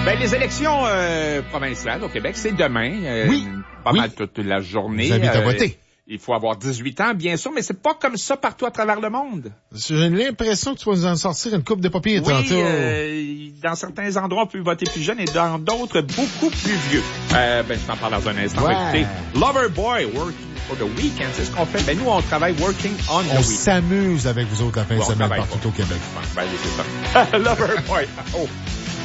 Ben, les élections provinciales au Québec, c'est demain. Oui. Pas mal toute la journée. Vous avez à voter. Il faut avoir 18 ans, bien sûr, mais c'est pas comme ça partout à travers le monde. J'ai l'impression que tu vas nous en sortir une coupe de papier tantôt. Dans certains endroits, on peut voter plus jeune et dans d'autres, beaucoup plus vieux. Je t'en parle dans un instant. Ouais. Écoutez, Loverboy, Working for the Weekend, c'est ce qu'on fait. Ben, nous, on travaille Working on the On Weekend. s'amuse avec vous autres la fin de Bon, semaine travaille partout pas. au Québec. Ben, c'est ça. Loverboy. Oh.